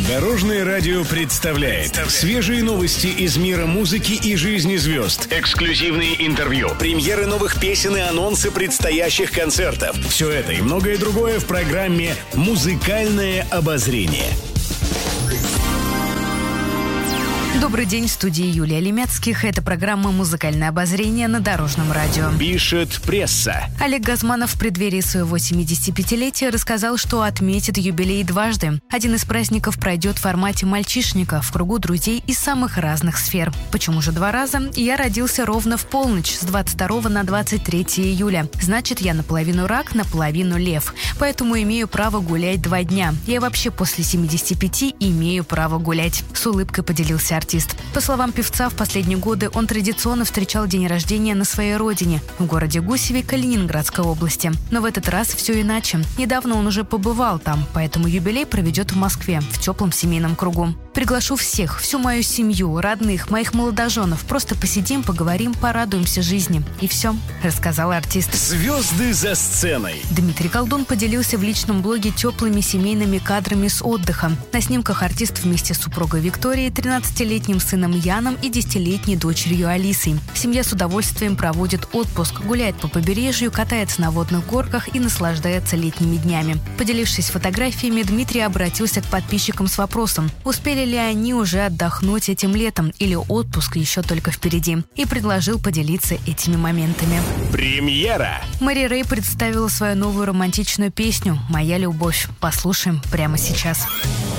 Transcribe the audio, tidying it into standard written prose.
Дорожное радио представляет свежие новости из мира музыки и жизни звезд. Эксклюзивные интервью, премьеры новых песен и анонсы предстоящих концертов. Все это и многое другое в программе «Музыкальное обозрение». Добрый день, в студии Юлия Лемецких. Это программа «Музыкальное обозрение» на Дорожном радио. Пишет пресса. Олег Газманов в преддверии своего 75-летия рассказал, что отметит юбилей дважды. Один из праздников пройдет в формате мальчишника в кругу друзей из самых разных сфер. Почему же 2 раза? Я родился ровно в полночь, с 22 на 23 июля. Значит, я наполовину рак, наполовину лев. Поэтому имею право гулять 2 дня. Я вообще после 75 имею право гулять. С улыбкой поделился артист. По словам певца, в последние годы он традиционно встречал день рождения на своей родине, в городе Гусеве Калининградской области. Но в этот раз все иначе. Недавно он уже побывал там, поэтому юбилей проведет в Москве, в теплом семейном кругу. Приглашу всех, всю мою семью, родных, моих молодоженов. Просто посидим, поговорим, порадуемся жизни. И все, рассказал артист. Звезды за сценой. Дмитрий Колдун поделился в личном блоге теплыми семейными кадрами с отдыха. На снимках артист вместе с супругой Викторией, 13-летним сыном Яном и 10-летней дочерью Алисой. Семья с удовольствием проводит отпуск, гуляет по побережью, катается на водных горках и наслаждается летними днями. Поделившись фотографиями, Дмитрий обратился к подписчикам с вопросом, успели ли они уже отдохнуть этим летом или отпуск еще только впереди, и предложил поделиться этими моментами. Премьера. Мэри Рэй представила свою новую романтичную песню «Моя любовь». Послушаем прямо сейчас.